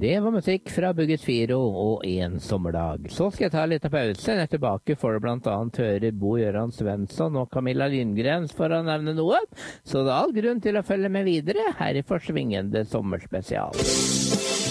Det var musikk fra Bugget Firo og En sommerdag. Så skal jeg ta litt av pause. Jeg er tilbake for å blant annet høre Bo Jøran Svensson og Camilla Lindgren for å nevne noe. Så det er all grunn til å følge med videre her i Forsvingende sommerspesial.